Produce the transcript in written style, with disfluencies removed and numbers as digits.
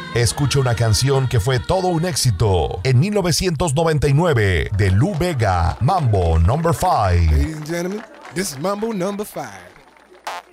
Escucha una canción que fue todo un éxito en 1999 de Lou Bega, Mambo No. 5. Ladies and gentlemen, this is Mambo No. 5.